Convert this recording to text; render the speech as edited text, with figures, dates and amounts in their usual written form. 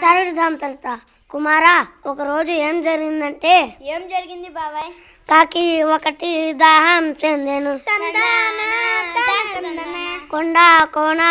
తరుదాం తర్వాత కుమారా, ఒకరోజు ఏం జరిగిందంటే, ఏం జరిగింది బాబాయ్? కాకి ఒకటి దాహం చెందెను. కొండ కోన